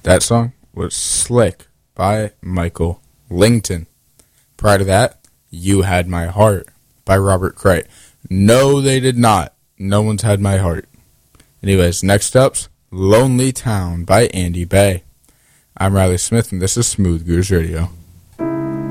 That song was Slick by Michael Langton. Prior to that, You Had My Heart by Robert Cray. No, they did not. No one's had my heart. Anyways, next up's Lonely Town by Andy Bay. I'm Riley Smith, and this is Smooth Grooves Radio.